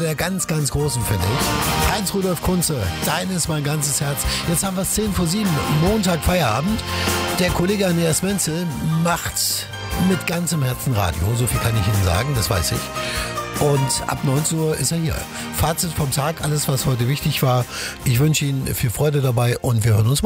der ganz, ganz Großen, finde ich. Heinz-Rudolf Kunze, dein ist mein ganzes Herz. Jetzt haben wir es 6:10, Montag Feierabend. Der Kollege Andreas Menzel macht mit ganzem Herzen Radio. So viel kann ich Ihnen sagen, das weiß ich. Und ab 19 Uhr ist er hier. Fazit vom Tag, alles was heute wichtig war. Ich wünsche Ihnen viel Freude dabei und wir hören uns morgen.